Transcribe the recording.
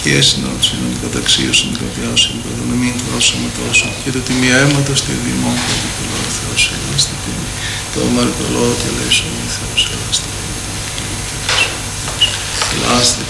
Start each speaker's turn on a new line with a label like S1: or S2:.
S1: εσύνον την καταξίωσον την κρατιάσεων κατανομήν θράσαμε τόσο και το τιμή αίματος τη δημόν κατοικολό Θεός ελαστική το μαρκολό και λέησον Θεός ελαστική ελάστε